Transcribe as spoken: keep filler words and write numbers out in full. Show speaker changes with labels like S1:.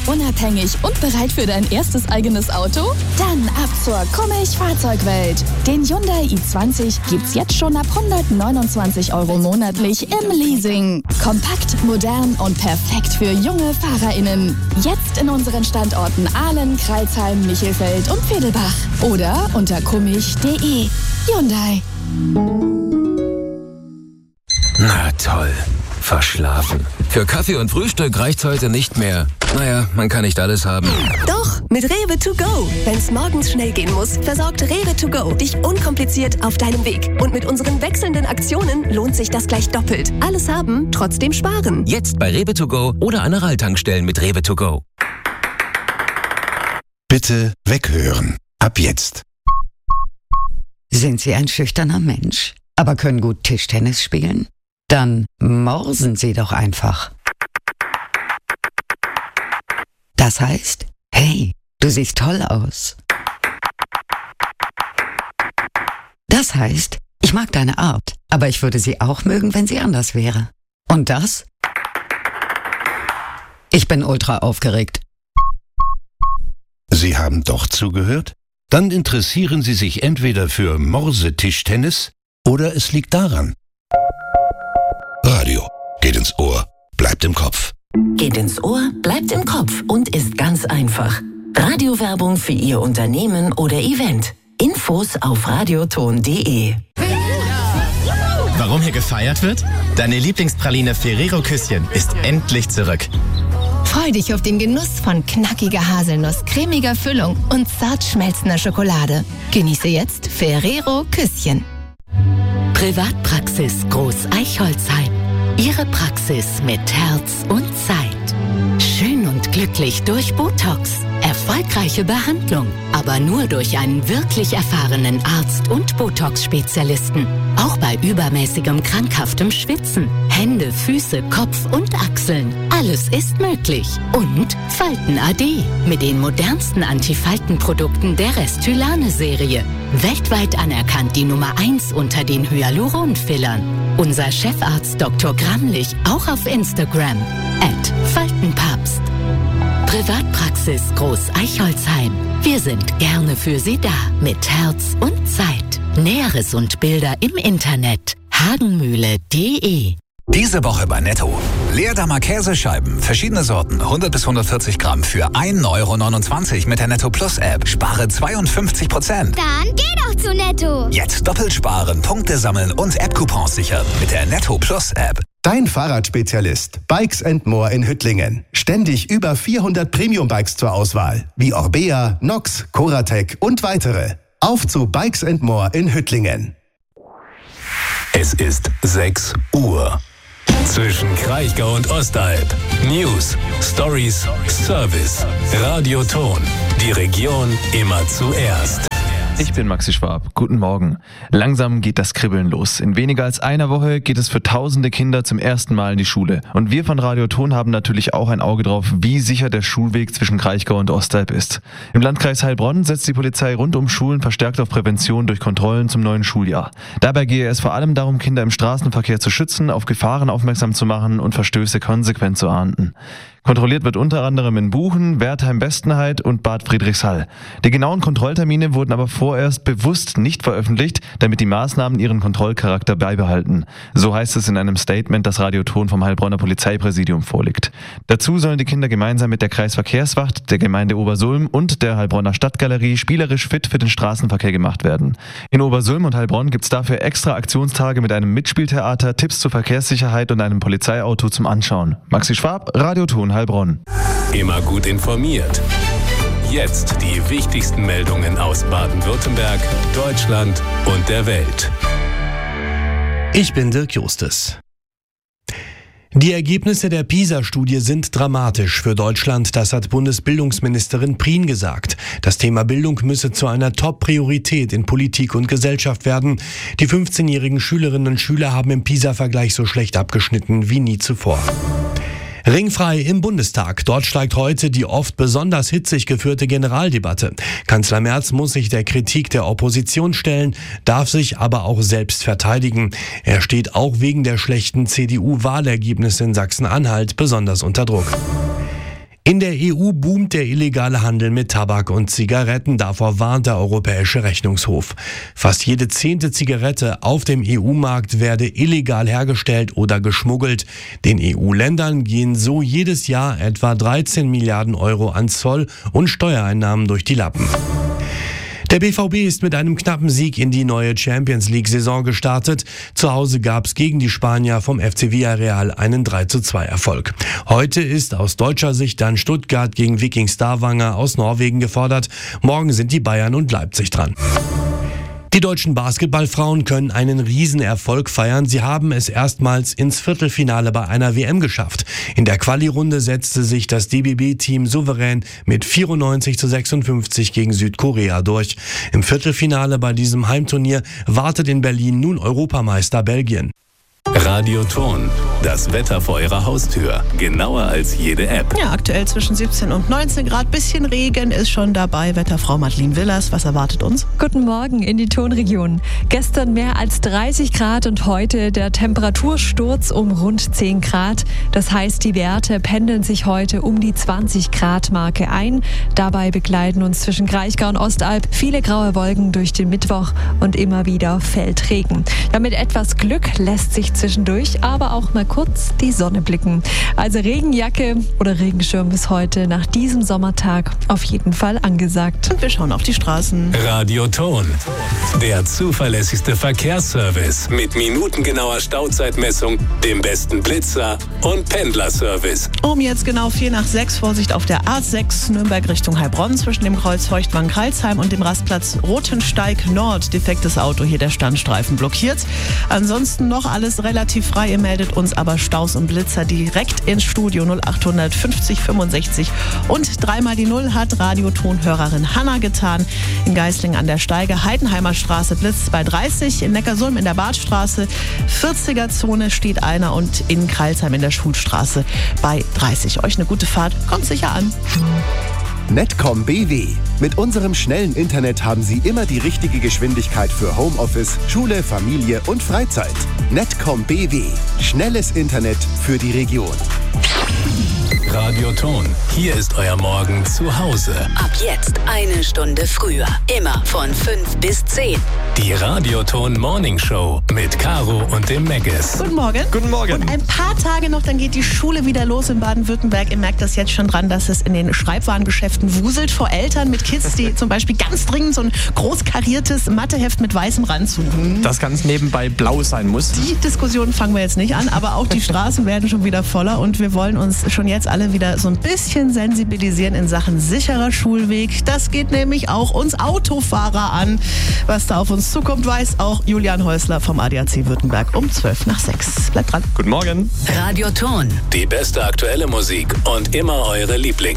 S1: unabhängig und bereit für dein erstes eigenes Auto? Dann ab zur Kummich Fahrzeugwelt. Den Hyundai i zwanzig gibt's jetzt schon ab hundertneunundzwanzig Euro monatlich im Leasing. Kompakt, modern und perfekt für junge FahrerInnen. Jetzt in unseren Standorten Ahlen, Crailsheim, Michelfeld und Vedelbach. Oder unter kummich punkt de. Hyundai.
S2: Na toll. Verschlafen. Für Kaffee und Frühstück reicht's heute nicht mehr. Naja, man kann nicht alles haben.
S3: Doch, mit Rewe to go. Wenn's morgens schnell gehen muss, versorgt Rewe to go dich unkompliziert auf deinem Weg. Und mit unseren wechselnden Aktionen lohnt sich das gleich doppelt. Alles haben, trotzdem sparen.
S2: Jetzt bei Rewe to go oder an Aral-Tankstellen mit Rewe to go.
S4: Bitte weghören. Ab jetzt.
S5: Sind Sie ein schüchterner Mensch, aber können gut Tischtennis spielen? Dann morsen Sie doch einfach. Das heißt, hey, du siehst toll aus. Das heißt, ich mag deine Art, aber ich würde sie auch mögen, wenn sie anders wäre. Und das? Ich bin ultra aufgeregt.
S4: Sie haben doch zugehört? Dann interessieren Sie sich entweder für Morsetischtennis oder es liegt daran. Radio. Geht ins Ohr, bleibt im Kopf.
S6: Geht ins Ohr, bleibt im Kopf und ist ganz einfach. Radiowerbung für Ihr Unternehmen oder Event. Infos auf radioton punkt de.
S7: Warum hier gefeiert wird? Deine Lieblingspraline Ferrero Küsschen ist endlich zurück.
S8: Freu dich auf den Genuss von knackiger Haselnuss, cremiger Füllung und zart schmelzender Schokolade. Genieße jetzt Ferrero Küsschen.
S9: Privatpraxis Groß Eichholzheim. Ihre Praxis mit Herz und Zeit. Schön und glücklich durch Botox. Erfolgreiche Behandlung, aber nur durch einen wirklich erfahrenen Arzt und Botox-Spezialisten. Auch bei übermäßigem krankhaftem Schwitzen. Hände, Füße, Kopf und Achseln. Alles ist möglich. Und Falten A D mit den modernsten Antifaltenprodukten der Restylane-Serie. Weltweit anerkannt die Nummer eins unter den Hyaluron-Fillern. Unser Chefarzt Doktor Gramlich auch auf Instagram. at Faltenpapst. Privatpraxis Groß Eichholzheim. Wir sind gerne für Sie da mit Herz und Zeit. Näheres und Bilder im Internet hagenmühle punkt de.
S10: Diese Woche bei Netto. Leerdammer Käsescheiben, verschiedene Sorten, hundert bis hundertvierzig Gramm für ein Euro neunundzwanzig mit der Netto Plus App. Spare zweiundfünfzig Prozent.
S11: Dann geh doch zu Netto.
S10: Jetzt doppelt sparen, Punkte sammeln und App-Coupons sichern mit der Netto Plus App.
S12: Dein Fahrradspezialist Bikes and More in Hüttlingen. Ständig über vierhundert Premium-Bikes zur Auswahl, wie Orbea, Nox, Coratec und weitere. Auf zu Bikes and More in Hüttlingen.
S2: Es ist sechs Uhr. Zwischen Kraichgau und Ostalb. News, Stories, Service. Radioton. Die Region immer zuerst.
S13: Ich bin Maxi Schwab. Guten Morgen. Langsam geht das Kribbeln los. In weniger als einer Woche geht es für tausende Kinder zum ersten Mal in die Schule. Und wir von Radioton haben natürlich auch ein Auge drauf, wie sicher der Schulweg zwischen Kraichgau und Ostalb ist. Im Landkreis Heilbronn setzt die Polizei rund um Schulen verstärkt auf Prävention durch Kontrollen zum neuen Schuljahr. Dabei gehe es vor allem darum, Kinder im Straßenverkehr zu schützen, auf Gefahren aufmerksam zu machen und Verstöße konsequent zu ahnden. Kontrolliert wird unter anderem in Buchen, Wertheim-Bestenheit und Bad Friedrichshall. Die genauen Kontrolltermine wurden aber vorerst bewusst nicht veröffentlicht, damit die Maßnahmen ihren Kontrollcharakter beibehalten. So heißt es in einem Statement, das Radioton vom Heilbronner Polizeipräsidium vorliegt. Dazu sollen die Kinder gemeinsam mit der Kreisverkehrswacht, der Gemeinde Obersulm und der Heilbronner Stadtgalerie spielerisch fit für den Straßenverkehr gemacht werden. In Obersulm und Heilbronn gibt's dafür extra Aktionstage mit einem Mitspieltheater, Tipps zur Verkehrssicherheit und einem Polizeiauto zum Anschauen. Maxi Schwab, Radioton Heilbronn.
S2: Immer gut informiert. Jetzt die wichtigsten Meldungen aus Baden-Württemberg, Deutschland und der Welt.
S14: Ich bin Dirk Justes. Die Ergebnisse der PISA-Studie sind dramatisch für Deutschland, das hat Bundesbildungsministerin Prien gesagt. Das Thema Bildung müsse zu einer Top-Priorität in Politik und Gesellschaft werden. Die fünfzehnjährigen Schülerinnen und Schüler haben im PISA-Vergleich so schlecht abgeschnitten wie nie zuvor. Ringfrei im Bundestag. Dort steigt heute die oft besonders hitzig geführte Generaldebatte. Kanzler Merz muss sich der Kritik der Opposition stellen, darf sich aber auch selbst verteidigen. Er steht auch wegen der schlechten C D U-Wahlergebnisse in Sachsen-Anhalt besonders unter Druck. In der E U boomt der illegale Handel mit Tabak und Zigaretten, davor warnt der Europäische Rechnungshof. Fast jede zehnte Zigarette auf dem E U-Markt werde illegal hergestellt oder geschmuggelt. Den E U-Ländern gehen so jedes Jahr etwa dreizehn Milliarden Euro an Zoll- und Steuereinnahmen durch die Lappen. Der B V B ist mit einem knappen Sieg in die neue Champions-League-Saison gestartet. Zu Hause gab es gegen die Spanier vom F C Villarreal einen drei zu zwei Erfolg. Heute ist aus deutscher Sicht dann Stuttgart gegen Viking Stavanger aus Norwegen gefordert. Morgen sind die Bayern und Leipzig dran. Die deutschen Basketballfrauen können einen Riesenerfolg feiern. Sie haben es erstmals ins Viertelfinale bei einer W M geschafft. In der Quali-Runde setzte sich das D B B-Team souverän mit vierundneunzig zu sechsundfünfzig gegen Südkorea durch. Im Viertelfinale bei diesem Heimturnier wartet in Berlin nun Europameister Belgien.
S2: Radioton, das Wetter vor Ihrer Haustür. Genauer als jede App.
S15: Ja, aktuell zwischen siebzehn und neunzehn Grad. Bisschen Regen ist schon dabei. Wetterfrau Madeline Willers, was erwartet uns?
S16: Guten Morgen in die Tonregion. Gestern mehr als dreißig Grad und heute der Temperatursturz um rund zehn Grad. Das heißt, die Werte pendeln sich heute um die zwanzig Grad Marke ein. Dabei begleiten uns zwischen Kraichgau und Ostalb viele graue Wolken durch den Mittwoch und immer wieder fällt Regen. Ja, mit etwas Glück lässt sich zwischendurch aber auch mal kurz die Sonne blicken. Also Regenjacke oder Regenschirm ist heute nach diesem Sommertag auf jeden Fall angesagt.
S15: Und wir schauen auf die Straßen.
S2: Radioton, der zuverlässigste Verkehrsservice mit minutengenauer Stauzeitmessung, dem besten Blitzer und Pendlerservice.
S15: Um jetzt genau vier nach sechs, Vorsicht auf der A sechs Nürnberg Richtung Heilbronn zwischen dem Kreuz Feuchtwangen-Karlsheim und dem Rastplatz Rotensteig Nord. Defektes Auto, hier der Standstreifen blockiert. Ansonsten noch alles relativ frei. Ihr meldet uns aber Staus und Blitzer direkt ins Studio null acht fünfzig fünfundsechzig und dreimal die Null hat Radiotonhörerin Hanna getan. In Geislingen an der Steige, Heidenheimer Straße blitzt bei dreißig, in Neckarsulm in der Badstraße, vierziger Zone steht einer und in Karlsheim in der Schulstraße bei dreißig. Euch eine gute Fahrt, kommt sicher an.
S12: Netcom B W. Mit unserem schnellen Internet haben Sie immer die richtige Geschwindigkeit für Homeoffice, Schule, Familie und Freizeit. Netcom B W. Schnelles Internet für die Region.
S2: Radioton, hier ist euer Morgen zu Hause.
S9: Ab jetzt eine Stunde früher. Immer von fünf bis zehn.
S2: Die Radioton Morning Show mit Caro und dem Megges.
S15: Guten Morgen.
S13: Guten Morgen.
S15: Und ein paar Tage noch, dann geht die Schule wieder los in Baden-Württemberg. Ihr merkt das jetzt schon dran, dass es in den Schreibwarengeschäften wuselt vor Eltern mit Kids, die zum Beispiel ganz dringend so ein groß kariertes Matheheft mit weißem Rand suchen.
S17: Das ganz nebenbei blau sein muss.
S15: Die Diskussion fangen wir jetzt nicht an, aber auch die Straßen werden schon wieder voller und wir wollen uns schon jetzt alle wieder so ein bisschen sensibilisieren in Sachen sicherer Schulweg. Das geht nämlich auch uns Autofahrer an. Was da auf uns zukommt, weiß auch Julian Häusler vom A D A C Württemberg um zwölf nach sechs. Bleibt dran.
S17: Guten Morgen.
S9: Radioton.
S2: Die beste aktuelle Musik und immer eure Lieblings.